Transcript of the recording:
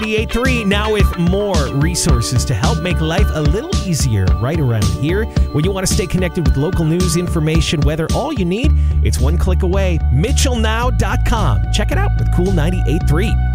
98.3 now with more resources to help make life a little easier right around here. When you want to stay connected with local news, information, weather, all you need, it's one click away. MitchellNow.com. Check it out with Cool 98.3.